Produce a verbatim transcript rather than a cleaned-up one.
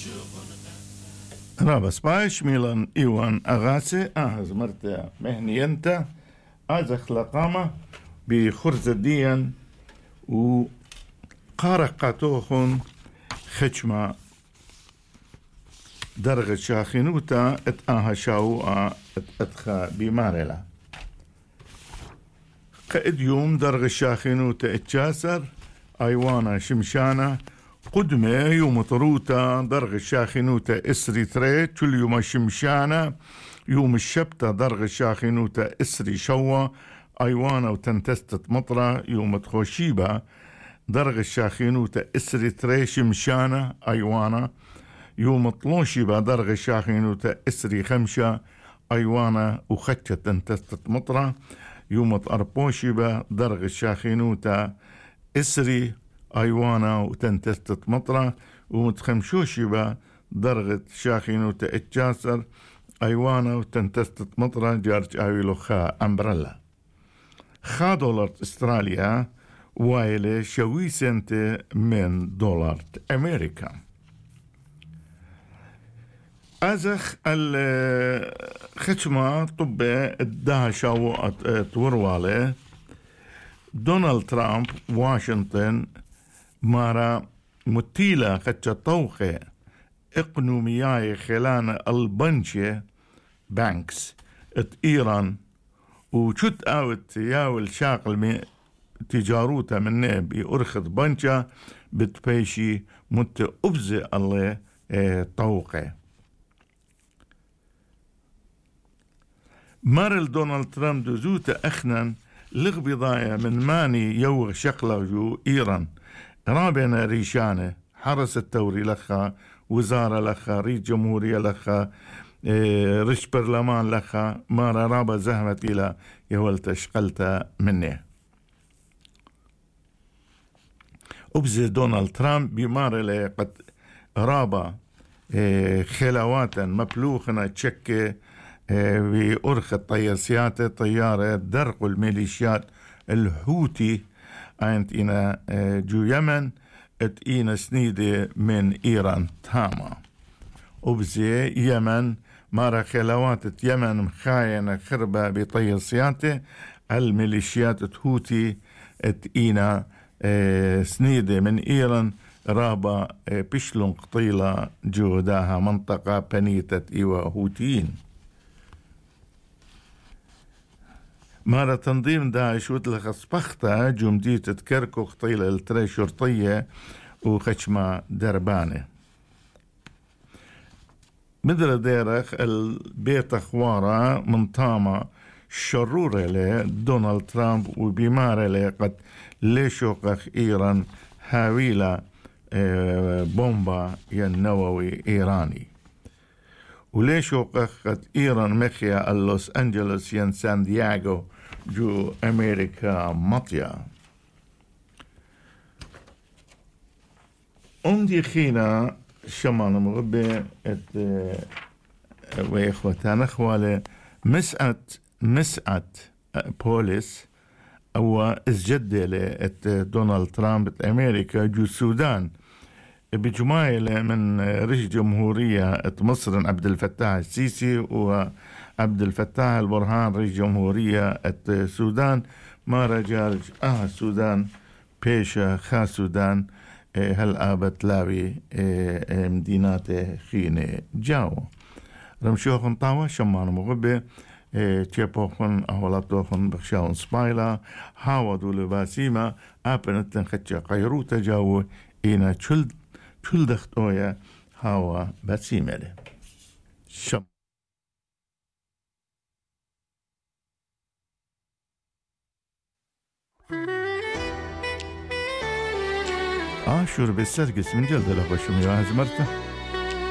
رابس باش ميلان إيوان أغاسي أهز مرتا مهنينتا أزخ لقامة بخرزة ديان وقارقاتوخن خشمة درجة شاخنوتا ات آها شاو ات اتخا بمارلا قد يوم درجة شاخنوتا اتجاسر أيوانا شمشانا قدمة يوم طروتا درغ الشاخنوتا اسري ثري كل يوم شمشانا يوم الشبتة درغ الشاخنوتا اسري شوا ايوانا وتنتستت مطرة يوم تخوشيبا درغ الشاخنوتا اسري ثري شمشانا ايوانا يوم طلوشيبا درغ الشاخنوتا اسري خمشة ايوانا وخشة تنتستت مطرة يوم تأربوشيبا درغ الشاخنوتا اسري أيوانا وتنتستت مطرة ومتخمشوشي با درغة شاخينوتا اتجاسر أيوانا وتنتستت مطرة جارج آويلو خا أمبريلا خا دولار استراليا وايلة شوي سنت من دولار أمريكا أزخ الخشمة طبة الدهشة تورواله دونالد ترامب واشنطن مارا متيلة خدشة طوخة اقنومياي خلان البنشة بانكس ات ايران وشت اوت ياول شاقل تجاروتا منه بأرخذ بنشة بتبيشي مت أبزي الله اه طوخة مارل دونالد ترامب دوزوتا اخنان لغبضايا من ماني يوغ شقلة جو ايران رابنا ريشانة حرس التوري لخا وزارة لخا ريش جمهورية لخا اه ريش برلمان لخا مارا رابا زهمت إلى يولت شقلتا منه أبزي دونالد ترامب بمارا لي قد رابا اه خلاواتا مبلوخنا تشكي اه بأرخ الطياسيات طيارة درق الميليشيات الحوتي أنت إنا جو يمن ات إنا سنيدة من إيران تاما وبزي يمن مارا خلوات يمن مخاينة خربة بطيصياته الميليشيات الهوتي ات إنا سنيدة من إيران رابا بشلون قطيلة جوداها منطقة بنيتة إيوا هوتيين مارا تنظيم داعش وتلخ صبختا جمديت تكركو خطيلة التري شرطية وخشمة دربانة مدر ديرخ البيت اخوارا من طامة شرورة له دونالد ترامب وبمارة له قد ليشوقخ ايران هاويلة بومبا ينووي ايراني وليش وقخت إيران مخيا اللوس أنجلوس ين سان دياغو جو أمريكا مطيا أمدي خينا شمال مغبي ات وإخوتان أخوالي مسعت مسعت بوليس أو إزجدة ات دونالد ترامب ات أمريكا جو السودان بجمايل من رئيس جمهورية مصر عبد الفتاح السيسي وعبد الفتاح البرهان رئيس جمهورية السودان ما رجال اه السودان بيشا خا السودان هل آبت لاوي مدينات خينة جاو رمشوخن طاوة شمان مغبة تيبوخن أهولاتوخن بخشاون سبايلا هاودو لباسيما آبنتن خدشا قيروتا جاو إينا چلد كل دخت اويا هوا بسيمله شم آشور بالسرقس من جلد لغشم يا هزمرته